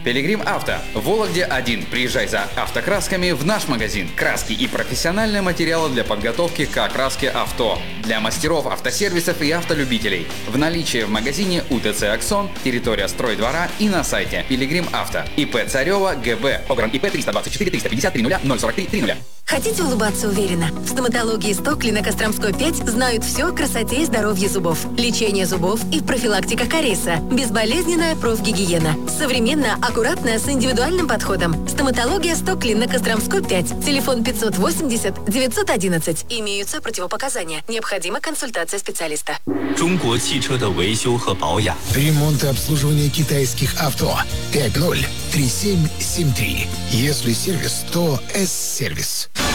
Пилигрим Авто. В Вологде 1. Приезжай за автокрасками в наш магазин. Краски и профессиональные материалы для подготовки к окраске авто. Для мастеров автосервисов и автолюбителей. В наличии в магазине УТЦ «Аксон», территория стройдвора и на сайте Пилигрим Авто. ИП Царева ГБ. Огран ИП 324 350 30 043 30. Хотите улыбаться уверенно? В стоматологии Стокли на Костромской 5 знают все о красоте и здоровье зубов. Лечение зубов и профилактика кариеса. Безболезненная профгигиена. Современно, аккуратно, с индивидуальным подходом. Стоматология Стокли на Костромской 5. Телефон 580 911. Имеются противопоказания. Необходима консультация специалиста. 中国汽车的维修和保养。 Ремонт и обслуживание китайских авто. 503773. Если сервис, то С-сервис.